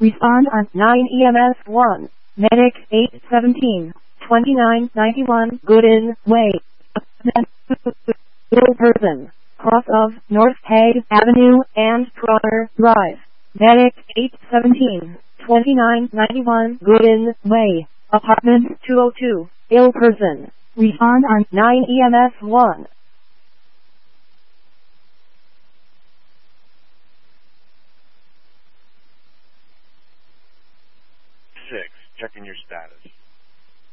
Respond on 9 EMS 1. Medic 817. 2991 Gooden Way. Ill person. Cross of North Hague Avenue and Trotter Drive. Medic 817. 2991 Gooden Way. Apartment 202. Ill person. Respond on 9 EMS 1. 6. Checking your status.